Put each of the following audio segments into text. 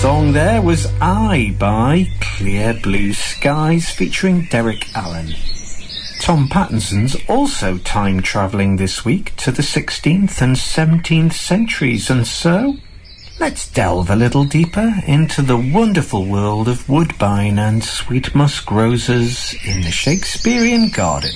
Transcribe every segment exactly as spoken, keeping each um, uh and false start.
song there was I by Clear Blue Skies featuring Derek Allen. Tom Pattinson's also time-travelling this week to the sixteenth and seventeenth centuries, and so let's delve a little deeper into the wonderful world of woodbine and sweet musk roses in the Shakespearean garden.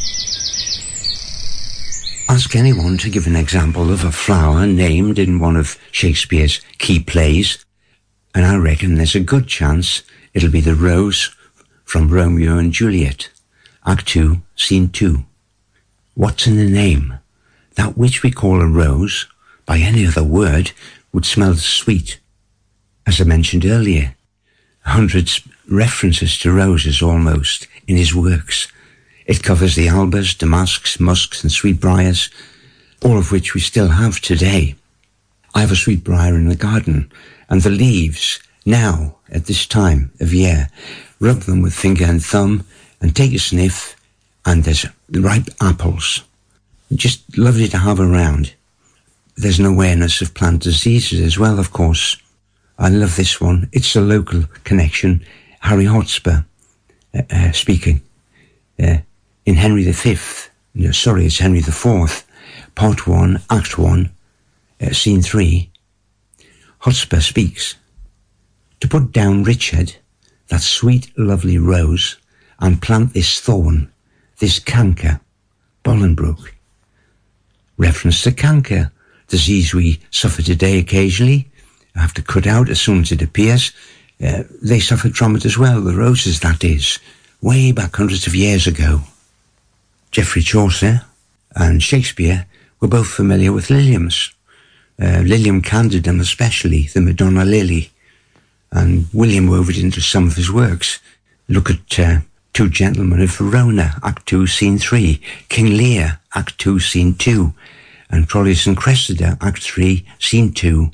Ask anyone to give an example of a flower named in one of Shakespeare's key plays, and I reckon there's a good chance it'll be the rose from Romeo and Juliet, Act two, Scene two. What's in the name? That which we call a rose, by any other word, would smell sweet. As I mentioned earlier, hundreds references to roses almost in his works. It covers the albas, damasks, musks and sweetbriars, all of which we still have today. I have a sweetbriar in the garden, and the leaves, now, at this time of year, rub them with finger and thumb and take a sniff, and there's ripe apples. Just lovely to have around. There's an awareness of plant diseases as well, of course. I love this one. It's a local connection. Harry Hotspur uh, uh, speaking. Uh, in Henry the Fifth, no, sorry, it's Henry the Fourth, Part one, Act one, uh, Scene three, Hotspur speaks. To put down Richard, that sweet, lovely rose, and plant this thorn, this canker, Bolingbroke. Reference to canker, disease we suffer today occasionally, have to cut out as soon as it appears. Uh, they suffered from it as well, the roses that is, way back hundreds of years ago. Geoffrey Chaucer and Shakespeare were both familiar with liliums. Uh, Lilium candidum especially, the Madonna lily. And William wove it into some of his works. Look at uh, Two Gentlemen of Verona, Act two, Scene three, King Lear, Act two, Scene two, and Troilus and Cressida, Act three, Scene two.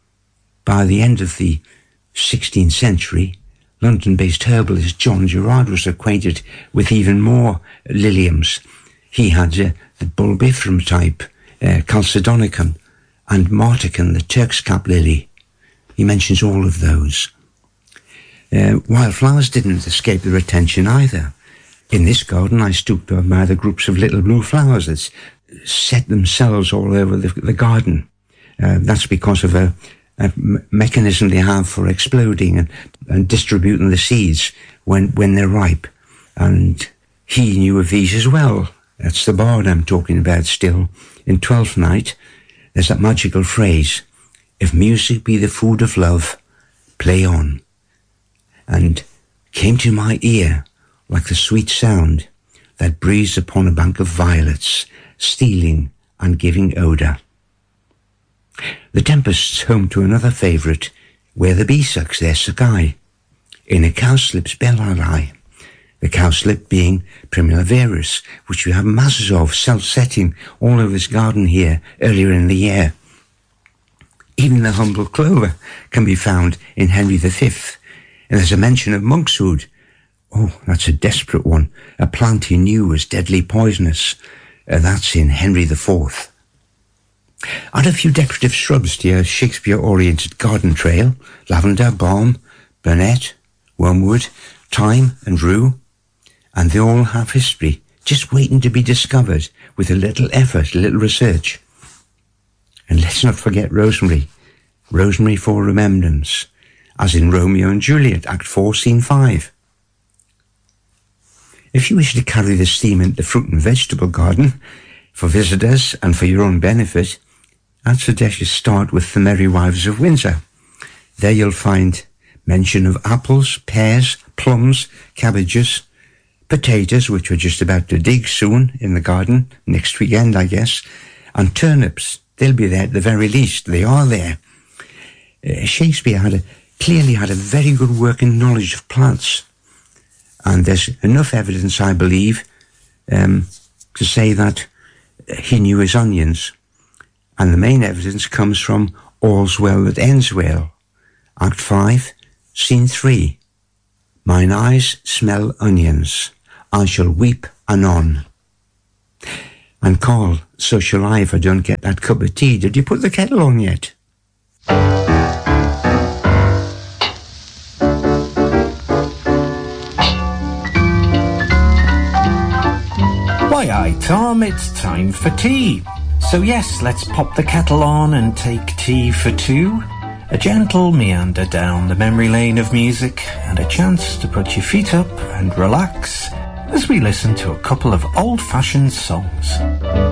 By the end of the sixteenth century, London-based herbalist John Gerard was acquainted with even more liliums. He had uh, the Bulbifrum type, uh, Chalcedonicum, and Marticum, the Turk's cap lily. He mentions all of those. Uh, wildflowers didn't escape their attention either. In this garden, I stooped to admire the groups of little blue flowers that set themselves all over the, the garden. Uh, that's because of a a mechanism they have for exploding and, and distributing the seeds when, when they're ripe. And he knew of these as well. That's the bard I'm talking about still. In Twelfth Night, there's that magical phrase, if music be the food of love, play on. And came to my ear like the sweet sound that breathes upon a bank of violets, stealing and giving odour. The Tempest's home to another favourite, where the bee sucks their succi. In a cowslip's bell I lie. The cowslip being Primulavirus, which we have masses of self-setting all over this garden here earlier in the year. Even the humble clover can be found in Henry the Fifth. And there's a mention of monkshood. Oh, that's a desperate one. A plant he knew was deadly poisonous. Uh, that's in Henry the Fourth. Add a few decorative shrubs to your Shakespeare-oriented garden trail. Lavender, balm, burnet, wormwood, thyme and rue. And they all have history, just waiting to be discovered with a little effort, a little research. And let's not forget rosemary. Rosemary for remembrance, as in Romeo and Juliet, Act four, Scene five. If you wish to carry this theme into the fruit and vegetable garden, for visitors and for your own benefit, I'd suggest you start with the Merry Wives of Windsor. There you'll find mention of apples, pears, plums, cabbages, potatoes, which we're just about to dig soon in the garden, next weekend, I guess, and turnips. They'll be there at the very least. They are there. Uh, Shakespeare had a, clearly had a very good working knowledge of plants. And there's enough evidence, I believe, um, to say that he knew his onions. And the main evidence comes from All's Well That Ends Well, Act five, Scene three. Mine eyes smell onions, I shall weep anon. And Carl, so shall I if I don't get that cup of tea. Did you put the kettle on yet? Why, aye, Tom, it's time for tea. So yes, let's pop the kettle on and take tea for two. A gentle meander down the memory lane of music and a chance to put your feet up and relax as we listen to a couple of old-fashioned songs.